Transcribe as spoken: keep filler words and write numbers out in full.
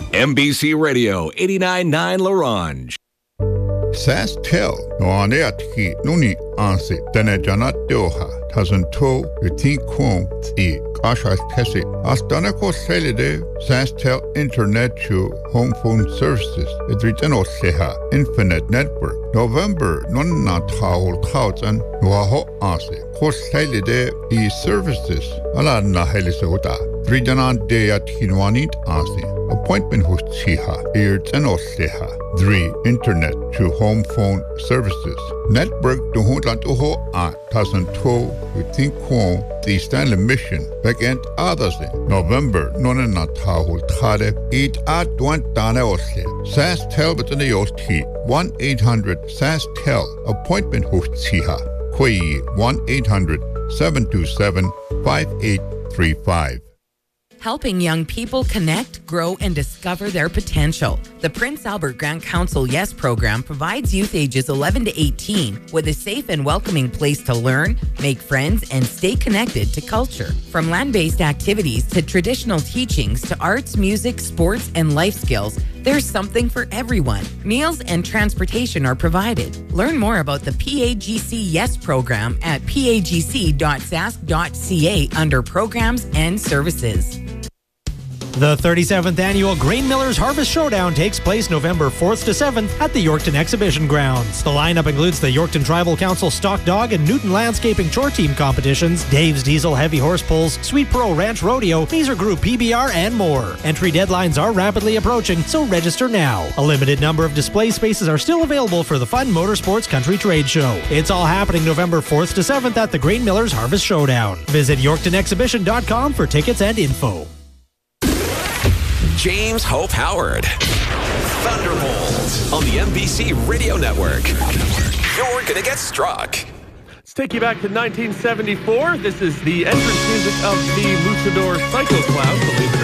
M B C Radio eighty-nine point nine Larange. SaskTel no aneatki nuni ansi tenejana doha tazanto yutinkum ti kashas kesi astanako selide SaskTel Internet to Home Phone Services idriteno seha Infinite Network November nonna taul thousand nuaho ansi kos selide e services ala na helisota Trijana de atkinwanit ansi appointment hustiha irteno seha three Internet to Home Phone Services Network to Hundland Uho a Tazanto Yutinkum the Stanley Mission Backend others November nonna tahul thade it at one dane osle SaskTel betene yosti one eight hundred SaskTel appointment hustiha koi one eight hundred seven two seven five eight three five. Helping young people connect, grow, and discover their potential. The Prince Albert Grant Council Yes program provides youth ages eleven to eighteen with a safe and welcoming place to learn, make friends, and stay connected to culture. From land-based activities to traditional teachings to arts, music, sports, and life skills, there's something for everyone. Meals and transportation are provided. Learn more about the P A G C Yes program at p a g c dot sask dot c a under Programs and Services. The thirty-seventh Annual Grain Millers Harvest Showdown takes place November fourth to seventh at the Yorkton Exhibition Grounds. The lineup includes the Yorkton Tribal Council Stock Dog and Newton Landscaping Chore Team competitions, Dave's Diesel Heavy Horse Pulls, Sweet Pearl Ranch Rodeo, Measer Group P B R, and more. Entry deadlines are rapidly approaching, so register now. A limited number of display spaces are still available for the Fun Motorsports Country Trade Show. It's all happening November fourth to seventh at the Grain Millers Harvest Showdown. Visit yorkton exhibition dot com for tickets and info. James Hope Howard. Thunderbolt on the M B C Radio Network. You're gonna get struck. Let's take you back to nineteen seventy-four. This is the entrance music of the Luchador Cycloclown, believe it or not.